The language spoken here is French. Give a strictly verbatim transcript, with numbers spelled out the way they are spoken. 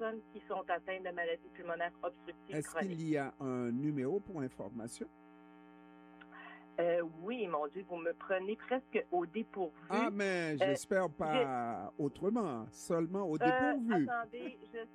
personnes qui sont atteintes de maladies pulmonaires obstructives Est-ce chroniques. qu'il y a un numéro pour information? Euh, oui, mon Dieu, vous me prenez presque au dépourvu. Ah, mais Euh, j'espère j'ai- pas autrement, seulement au euh, dépourvu. attendez, je